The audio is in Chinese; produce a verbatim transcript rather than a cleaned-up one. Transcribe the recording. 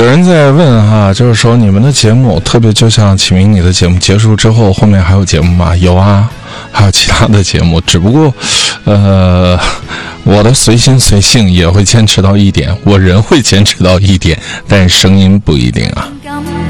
有人在问哈，就是说你们的节目，特别就像启明你的节目结束之后，后面还有节目吗？有啊，还有其他的节目，只不过，呃，我的随心随性也会坚持到一点，我人会坚持到一点，但是声音不一定啊。